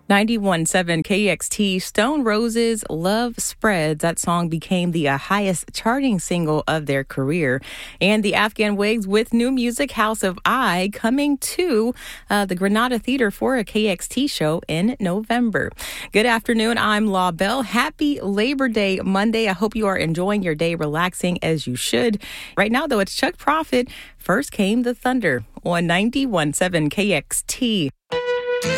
91.7 KXT, Stone Roses, Love Spreads. That song became the highest charting single of their career. And the Afghan Wigs with new music, House of I, coming to the Granada Theater for a KXT show in November. Good afternoon. I'm La Belle. Happy Labor Day Monday. I hope you are enjoying your day, relaxing as you should. Right now, though, it's Chuck Prophet. First Came the Thunder on 91.7 KXT.